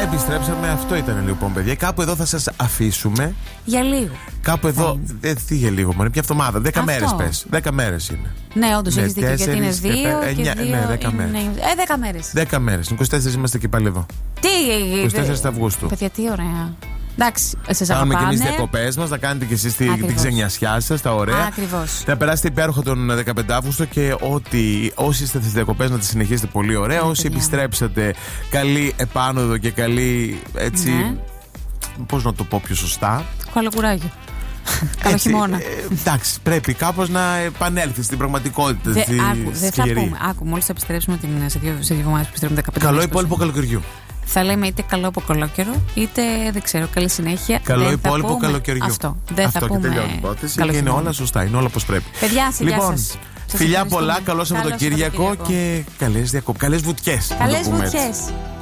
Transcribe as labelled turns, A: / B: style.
A: επιστρέψαμε. Αυτό ήταν λοιπόν, παιδιά. Κάπου εδώ θα σας αφήσουμε.
B: Για λίγο.
A: Κάπου εδώ. Τι για λίγο, μόνο μια εβδομάδα. 10 μέρες πες. 10 μέρες είναι.
B: Ναι, όντως έχεις δίκιο, γιατί είναι 2 και 2.
A: Ναι, 10 μέρες.
B: 10 μέρες.
A: 10 μέρες. 24 είμαστε και πάλι εδώ.
B: Τι.
A: 24 Αυγούστου.
B: Παιδιά, τι ωραία. Εντάξει, εσείς
A: κάνουμε
B: αγαπάνε.
A: και εμείς διακοπές μας, να κάνετε και εσείς την ξενιασιά σας, τα ωραία.
B: Ακριβώς.
A: Να περάσετε υπέροχα τον 15 Αύγουστο και όσοι είστε στις διακοπές να τις συνεχίσετε πολύ ωραία. Όσοι επιστρέψατε, καλή επάνωδο και καλή έτσι. Ναι. Πώς να το πω πιο σωστά.
B: Καλό κουράγιο. Καλό χειμώνα.
A: Εντάξει, πρέπει κάπως να επανέλθει στην πραγματικότητα.
B: Δεν θα πούμε. Μόλις θα επιστρέψουμε σε 2 εβδομάδες που επιστρέφουμε 15.
A: Καλό υπόλοιπο καλοκαιριού.
B: Θα λέμε είτε καλό από καιρό, είτε δεν ξέρω, καλή συνέχεια.
A: Καλό υπόλοιπο καλοκαιριού.
B: Αυτό. Δεν θα πούμε.
A: Και τελειώνει η υπόθεση. Και είναι όλα σωστά, είναι όλα όπως πρέπει.
B: Παιδιά,
A: λοιπόν, φιλιά πολλά, καλό Σαββατοκύριακο και καλές βουτιές.
B: Καλές βουτιές.